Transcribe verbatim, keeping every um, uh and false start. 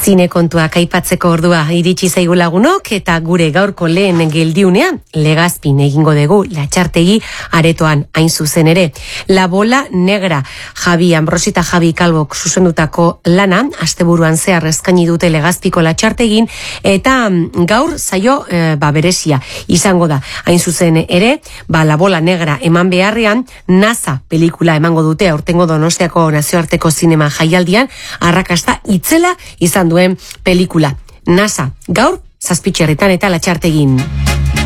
Zine kontuak aipatzeko ordua iritsi zaigu lagunok eta gure gaurko lehen geldiunea Legazpin egingo dugu Latxartegi aretoan hain zuzen ere. La bola negra, Javi Ambrosita Javi Kalbok zuzendutako lana, asteburuan zehar eskaini dute Legazpiko Latxartegin eta gaur zaio e, ba, berezia izango da. Hain zuzen ere, ba, La bola negra eman beharrean, NASA pelikula emango dute aurtengo Donostiako nazioarteko zinema jaialdian, arrakasta itzela izan duen pelikula. NASA, gaur, zazpitxerritan eta Latxartegin.